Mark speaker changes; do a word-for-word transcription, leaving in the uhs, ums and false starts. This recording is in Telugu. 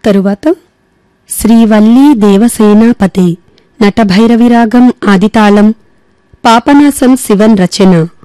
Speaker 1: తరువాత శ్రీవల్లీ దేవసేనాపతి నటభైరవిరాగం ఆదితాళం పాపనాశం శివన్ రచన.